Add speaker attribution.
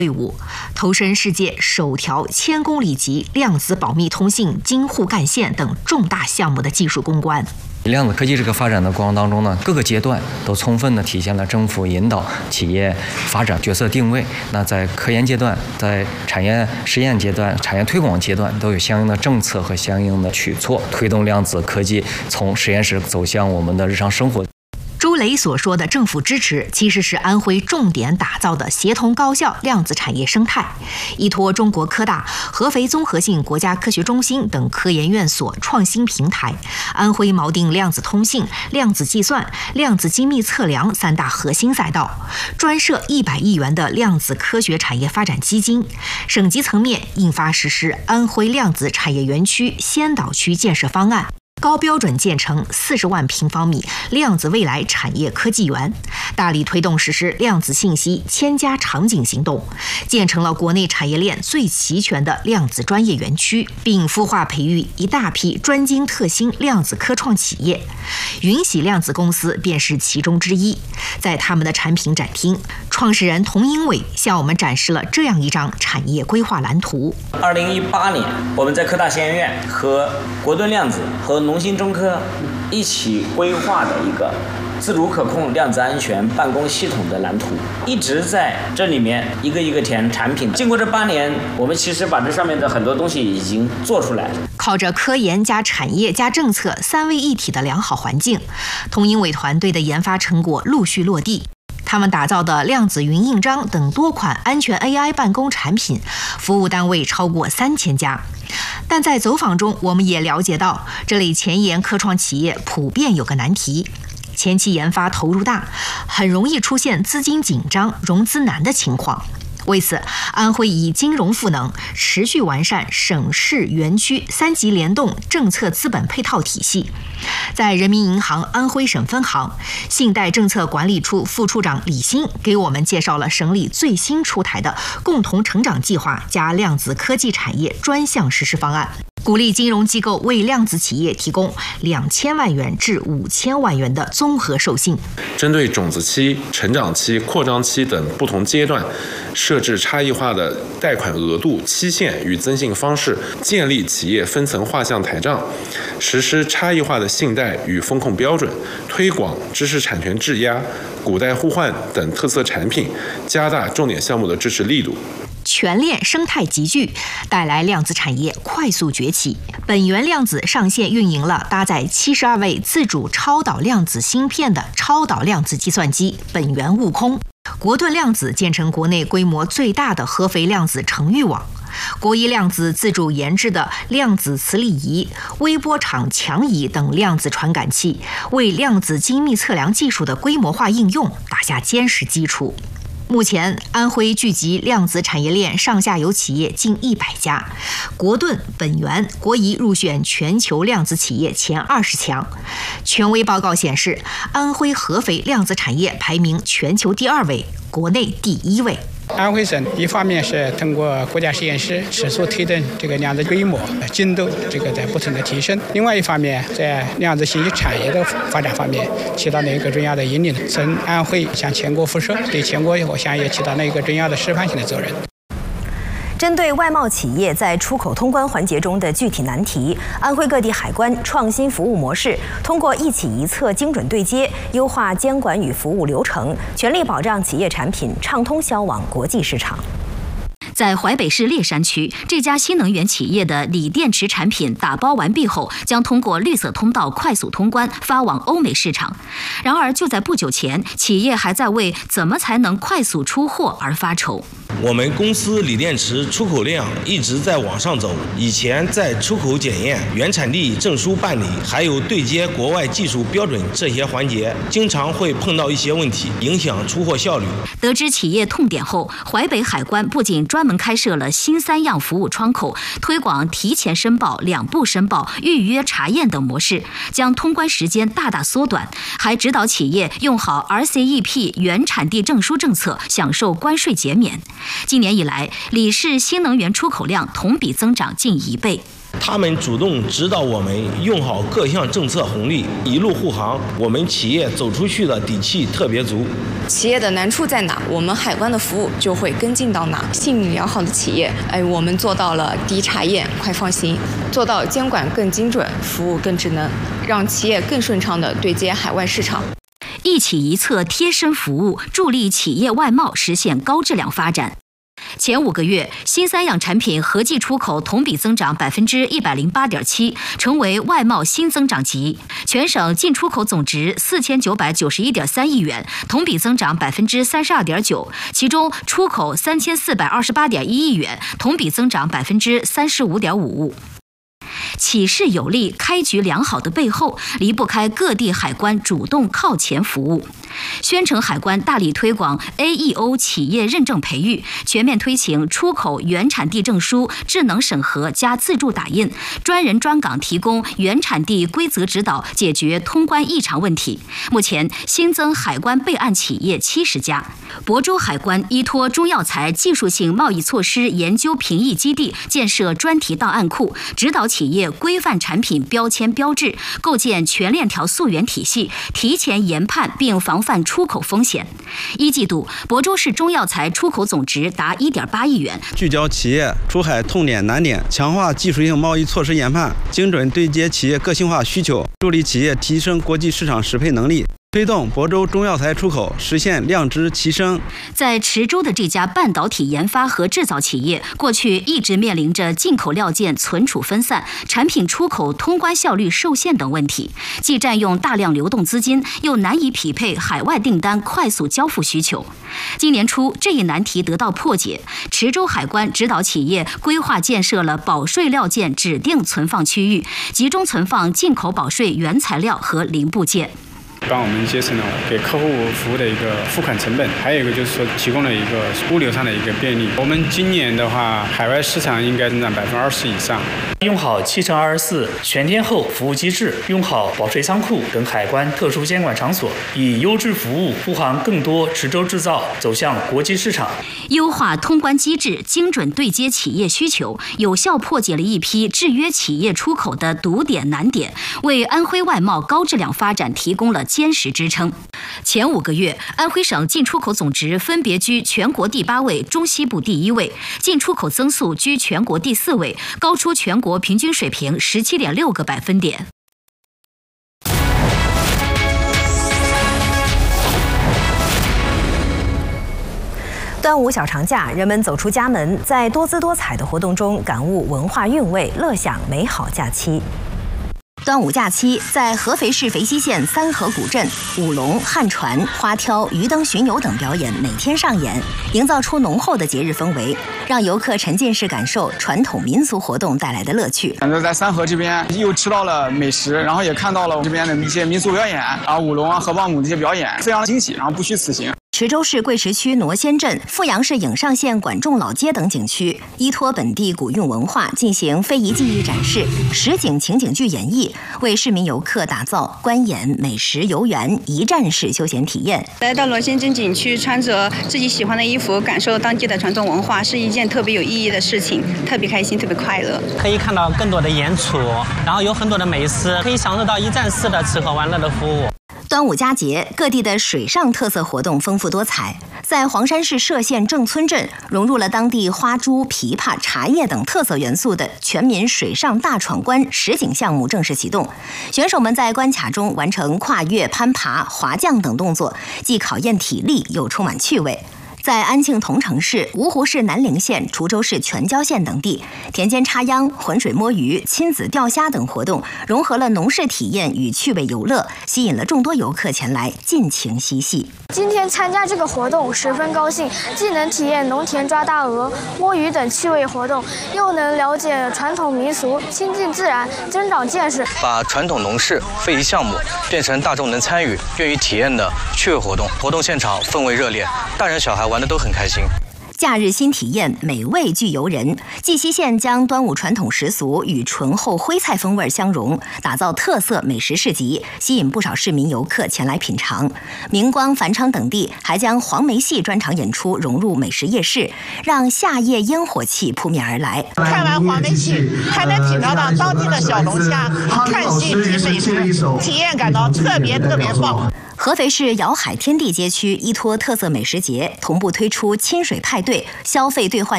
Speaker 1: 队伍，投身世界首条1000公里级量子保密通信京沪干线等重大项目的技术攻关。
Speaker 2: 量子科技这个发展的过程当中呢，各个阶段都充分的体现了政府引导企业发展角色定位。那在科研阶段、在产业实验阶段、产业推广阶段，都有相应的政策和相应的举措，推动量子科技从实验室走向我们的日常生活。
Speaker 1: 朱雷所说的政府支持，其实是安徽重点打造的协同高效量子产业生态。依托中国科大、合肥综合性国家科学中心等科研院所创新平台，安徽锚定量子通信、量子计算、量子精密测量3大核心赛道，专设100亿元的量子科学产业发展基金。省级层面印发实施安徽量子产业园区先导区建设方案，高标准建成40万平方米量子未来产业科技园，大力推动实施量子信息千家场景行动，建成了国内产业链最齐全的量子专业园区，并孵化培育一大批专精特新量子科创企业。云喜量子公司便是其中之一。在他们的产品展厅，创始人童英伟向我们展示了这样一张产业规划蓝图。
Speaker 3: 2018年，我们在科大实验院和国盾量子和农信中科一起规划的一个自主可控量子安全办公系统的蓝图，一直在这里面一个一个填产品。经过这8年，我们其实把这上面的很多东西已经做出来了。
Speaker 1: 靠着科研加产业加政策3位一体的良好环境，童英伟团队的研发成果陆续落地。他们打造的量子云印章等多款安全 AI 办公产品，服务单位超过3000家。但在走访中，我们也了解到，这类前沿科创企业普遍有个难题：前期研发投入大，很容易出现资金紧张、融资难的情况。为此，安徽以金融赋能，持续完善省市园区3级联动政策资本配套体系。在人民银行安徽省分行，信贷政策管理处副处长李欣给我们介绍了省里最新出台的共同成长计划加量子科技产业专项实施方案，鼓励金融机构为量子企业提供2000万元至5000万元的综合授信。
Speaker 4: 针对种子期、成长期、扩张期等不同阶段，设置差异化的贷款额度、期限与增信方式，建立企业分层画像台账，实施差异化的信贷与风控标准，推广知识产权质押、股贷互换等特色产品，加大重点项目的支持力度。
Speaker 1: 全链生态集聚，带来量子产业快速崛起。本源量子上线运营了搭载72位自主超导量子芯片的超导量子计算机本源悟空。国盾量子建成国内规模最大的合肥量子程域网。国一量子自主研制的量子磁力仪、微波场强仪等量子传感器，为量子精密测量技术的规模化应用打下坚实基础。目前，安徽聚集量子产业链上下游企业近100家，国盾、本源、国宜入选全球量子企业前20强。权威报告显示，安徽合肥量子产业排名全球第2位，国内第1位。
Speaker 5: 安徽省一方面是通过国家实验室持续推动这个量子规模精度在不停的提升，另外一方面在量子信息产业的发展方面起到了一个重要的引领，从安徽向全国辐射，对全国我想也起到了一个重要的示范性的责任。
Speaker 6: 针对外贸企业在出口通关环节中的具体难题，安徽各地海关创新服务模式，通过一企一策精准对接，优化监管与服务流程，全力保障企业产品畅通销往国际市场。
Speaker 7: 在淮北市烈山区，这家新能源企业的锂电池产品打包完毕后，将通过绿色通道快速通关，发往欧美市场。然而，就在不久前，企业还在为怎么才能快速出货而发愁。
Speaker 8: 我们公司锂电池出口量一直在往上走，以前在出口检验、原产地证书办理，还有对接国外技术标准这些环节，经常会碰到一些问题，影响出货效率。
Speaker 7: 得知企业痛点后，淮北海关不仅专门开设了新3样服务窗口，推广提前申报、2步申报、预约查验等模式，将通关时间大大缩短，还指导企业用好 RCEP 原产地证书政策，享受关税减免。今年以来，锂市新能源出口量同比增长近1倍。
Speaker 8: 他们主动指导我们用好各项政策红利，一路护航，我们企业走出去的底气特别足。
Speaker 9: 企业的难处在哪，我们海关的服务就会跟进到哪。信誉良好的企业，我们做到了低查验、快放行，做到监管更精准、服务更智能，让企业更顺畅地对接海外市场。
Speaker 7: 一企一策贴身服务，助力企业外贸实现高质量发展。前5个月，新3样产品合计出口同比增长108.7%，成为外贸新增长极。全省进出口总值4991.3亿元，同比增长32.9%，其中出口3428.1亿元，同比增长35.55%。起势有力、开局良好的背后，离不开各地海关主动靠前服务。宣城海关大力推广 AEO 企业认证培育，全面推行出口原产地证书智能审核加自助打印，专人专岗提供原产地规则指导，解决通关异常问题。目前新增海关备案企业70家。亳州海关依托中药材技术性贸易措施研究评议基地，建设专题档案库，指导企业规范产品标签标志，构建全链条溯源体系，提前研判并防范出口风险。1季度，亳州市中药材出口总值达1.8亿元。
Speaker 10: 聚焦企业出海痛点难点，强化技术性贸易措施研判，精准对接企业个性化需求，助力企业提升国际市场适配能力，推动亳州中药材出口实现量质齐升。
Speaker 7: 在池州的这家半导体研发和制造企业，过去一直面临着进口料件存储分散、产品出口通关效率受限等问题，既占用大量流动资金，又难以匹配海外订单快速交付需求。今年初，这一难题得到破解，池州海关指导企业规划建设了保税料件指定存放区域，集中存放进口保税原材料和零部件。
Speaker 5: 帮我们节省了给客户服务的一个付款成本，还有一个就是说提供了一个物流上的一个便利。我们今年的话，海外市场应该增长20%以上。
Speaker 11: 用好7乘24全天候服务机制，用好保税仓库等海关特殊监管场所，以优质服务护航更多池州制造走向国际市场。
Speaker 7: 优化通关机制，精准对接企业需求，有效破解了一批制约企业出口的堵点难点，为安徽外贸高质量发展提供了坚实支撑。前5个月，安徽省进出口总值分别居全国第8位、中西部第1位，进出口增速居全国第4位，高出全国平均水平17.6个百分点。
Speaker 6: 端午小长假，人们走出家门，在多姿多彩的活动中感悟文化韵味，乐享美好假期。端午假期，在合肥市肥西县三河古镇，舞龙、汉船、花挑、鱼灯巡游等表演每天上演，营造出浓厚的节日氛围，让游客沉浸式感受传统民俗活动带来的乐趣。
Speaker 12: 在三河这边又吃到了美食，然后也看到了这边的一些民俗表演，然后舞龙啊、河蚌舞这些表演，非常惊喜，然后不虚此行。
Speaker 6: 池州市贵池区挪仙镇、富阳市颍上县管仲老街等景区，依托本地古韵文化进行非遗技艺展示、实景情景剧演绎，为市民游客打造观演、美食游园一站式休闲体验。
Speaker 13: 来到挪仙镇景区，穿着自己喜欢的衣服，感受当地的传统文化，是一件特别有意义的事情，特别开心，特别快乐。
Speaker 14: 可以看到更多的演出，然后有很多的美食，可以享受到一站式的吃喝玩乐的服务。
Speaker 6: 端午佳节，各地的水上特色活动丰富多彩。在黄山市歙县郑村镇，融入了当地花珠、琵琶、茶叶等特色元素的全民水上大闯关实景项目正式启动。选手们在关卡中完成跨越、攀爬、滑降等动作，既考验体力，又充满趣味。在安庆同城市、芜湖市南陵县、滁州市全椒县等地，田间插秧、浑水摸鱼、亲子钓虾等活动，融合了农事体验与趣味游乐，吸引了众多游客前来尽情嬉戏。
Speaker 15: 今天参加这个活动十分高兴，既能体验农田抓大鹅、摸鱼等趣味活动，又能了解传统民俗，亲近自然，增长见识。
Speaker 16: 把传统农事、非遗项目变成大众能参与、愿意体验的趣味活动。活动现场氛围热烈，大人小孩玩得都很开心。
Speaker 6: 假日新体验，美味俱游人。绩溪县将端午传统习俗与醇厚徽菜风味相融，打造特色美食市集，吸引不少市民游客前来品尝。明光、繁昌等地还将黄梅戏专场演出融入美食夜市，让夏夜烟火气扑面而来。
Speaker 17: 看完黄梅戏，还能品尝到当地的小龙虾、看戏及美食，体验感到特别棒。
Speaker 6: 合肥市瑶海天地街区依托特色美食节，同步推出亲水派对、消费兑换